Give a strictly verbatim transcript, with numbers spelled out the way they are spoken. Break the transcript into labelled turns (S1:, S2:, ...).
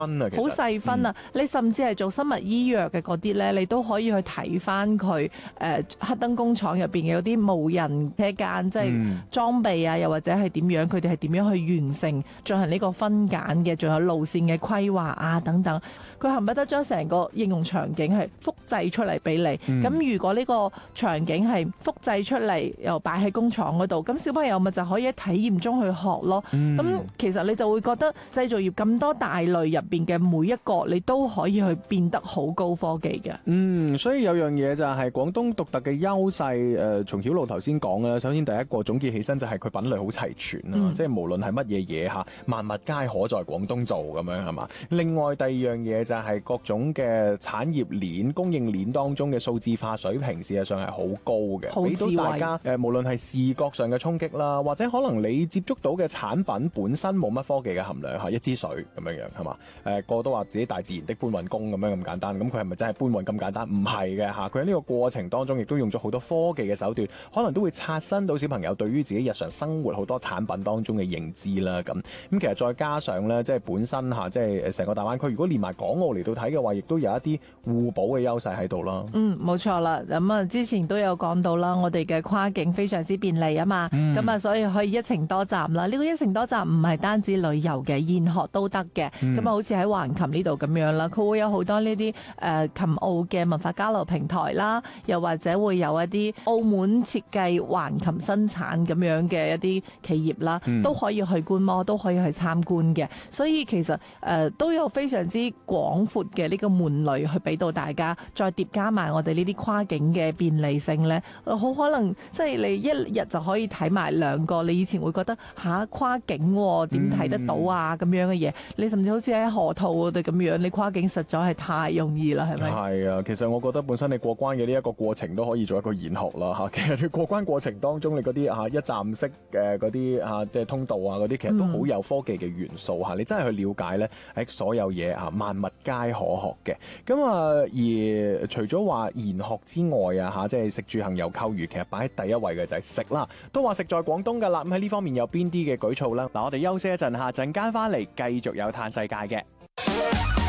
S1: 分啊，其實
S2: 好細分啊！嗯、你甚至係做生物醫藥嘅嗰啲咧，你都可以去睇翻佢誒黑燈工廠入邊嘅嗰啲無人車間，即係裝備啊，又或者係點樣，佢哋係點樣去完成進行呢個分揀嘅，仲有路線嘅規劃啊等等。佢恨不得將成個應用場景係複製出嚟俾你。咁、嗯、如果呢個場景係複製出嚟，又擺喺工廠嗰度，咁小朋友咪就可以喺體驗中去學咯。咁、嗯、其實你就會覺得製造業咁多大類入邊嘅每一個，你都可以去變得好高科技嘅。
S1: 嗯，所以有樣嘢就係廣東獨特嘅優勢。誒、呃，從曉露頭先講啦，首先第一個總結起身就係佢品類好齊全啊，嗯、即係無論係乜嘢嘢嚇，萬物皆可在廣東做咁樣係嘛。另外第二樣嘢就係各種嘅產業鏈、供應鏈當中嘅數字化水平，事實上係好高嘅，俾到大家誒、呃，無論係視覺上嘅衝擊啦，或者可能你接觸到嘅產品本身冇乜科技嘅含量嚇，一支水咁樣樣係嘛？誒、呃、個都話自己大自然的搬運工咁樣咁簡單，咁佢係咪真係搬運咁簡單？唔係嘅嚇，佢喺呢個過程當中亦都用咗好多科技嘅手段，可能都會刷新到小朋友對於自己日常生活好多產品當中嘅認知啦。咁咁其實再加上咧，即係本身嚇，即係成個大灣區，如果連埋港澳嚟到睇嘅話，亦都有一啲互補嘅優勢喺度啦。嗯，
S2: 冇錯啦。咁啊，之前都有講到啦，我哋嘅跨境非常之便利啊嘛。咁啊、嗯，所以可以一程多站啦。呢、這個一程多站唔係單止旅遊嘅，研學都得嘅。咁啊、嗯，好似喺橫琴呢度咁樣啦，佢會有好多呢啲誒琴澳嘅文化交流平台啦，又或者會有一啲澳門設計橫琴生產咁樣嘅一啲企業啦，嗯、都可以去觀摩，都可以去參觀嘅。所以其實誒、呃、都有非常之廣闊嘅呢個門類去俾到大家，再疊加埋我哋呢啲跨境嘅便利性咧，好可能即係你一日就可以睇埋兩個。你以前會覺得吓、啊、跨境點睇得到啊咁、嗯、樣嘅嘢，你甚至好似喺河套嗰度咁樣，你跨境實在係太容易啦，係咪？
S1: 係啊，其實我覺得本身你過關嘅呢一個過程都可以做一個研學啦嚇。其實你過關過程當中，你嗰啲嚇一站式嘅嗰啲嚇即係通道啊嗰啲，其實都好有科技嘅元素嚇。嗯、你真係去了解咧，喺所有嘢啊萬物皆可學嘅。咁啊，而除咗話研學之外啊嚇，即係食住行遊購娛，其實擺喺第一位嘅就係食啦。都話食在廣東㗎啦，咁喺呢方面有邊啲嘅舉措啦？嗱，我哋休息一陣嚇，陣間翻嚟繼續有嘆世界嘅。